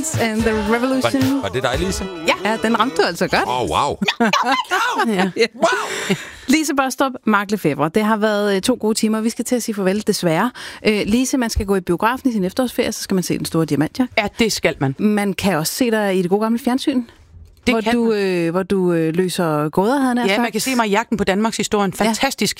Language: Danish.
and the Revolution. Var det dig, Lise? Ja, den ramte du altså godt. Wow. Lise Baastrup, Mark Lefebvre. Det har været 2 gode timer. Vi skal til at sige farvel, desværre. Lise, man skal gå i biografen i sin efterårsferie, så skal man se Den Store Diamantjagt. Ja, det skal man. Man kan også se dig i det gode gamle fjernsyn. Hvor du løser gåder, havde han sagt. Ja, man kan se mig i Jagten på Danmarks historien. Fantastisk